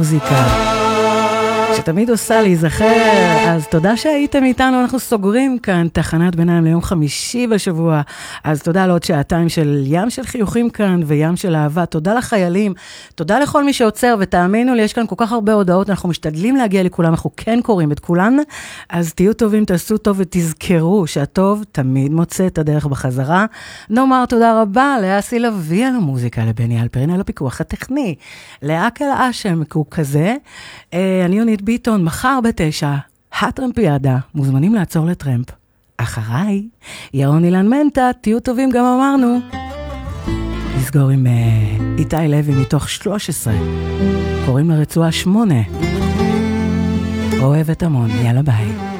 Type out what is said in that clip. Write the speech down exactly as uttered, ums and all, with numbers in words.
מוזיקה שתמיד עושה להיזכר. אז תודה שהייתם איתנו, אנחנו סוגרים כאן תחנת ביניים ליום חמישי בשבוע, אז תודה לעוד שעתיים של ים של חיוכים כאן וים של אהבה. תודה לחיילים, תודה לכל מי שעוצר, ותאמינו לי, יש כאן כל כך הרבה הודעות, אנחנו משתדלים להגיע לכולם, אנחנו כן קוראים את כולן, אז תהיו טובים, תעשו טוב ותזכרו שהטוב תמיד מוצא את הדרך בחזרה. נאמר תודה רבה לאסי לוי על המוזיקה, לבני אלפרין על הפיקוח הטכני, לאקל אשם הוא כזה. אני יונית ביטון, מחר בתשע, הטרמפיאדה, מוזמנים לעצור לטרמפ. אחריי, ירון אילן מנטה, תהיו טובים גם אמרנו. נסגור עם uh, איתי לוי מתוך שלוש עשרה, קוראים לרצועה שמונה. אוהבת המון, יאללה ביי.